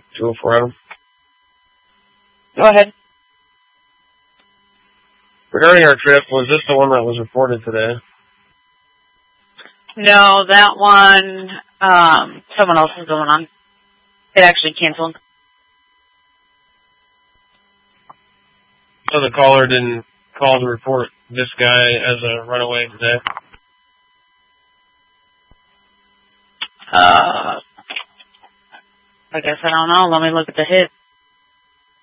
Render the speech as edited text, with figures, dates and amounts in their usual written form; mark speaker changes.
Speaker 1: 204 Adam.
Speaker 2: Go ahead.
Speaker 1: Regarding our trip, was this the one that was reported today?
Speaker 2: No, that one, someone else is going on. It actually canceled.
Speaker 1: So the caller didn't call to report this guy as a runaway today?
Speaker 2: I guess I don't know. Let me look at the hit.